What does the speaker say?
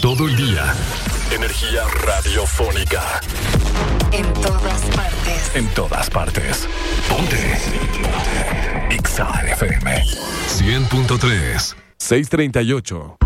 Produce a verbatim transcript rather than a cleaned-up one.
Todo el día. Energía radiofónica. En todas partes. En todas partes. Ponte. Ponte. X A F M. cien punto tres. seiscientos treinta y ocho.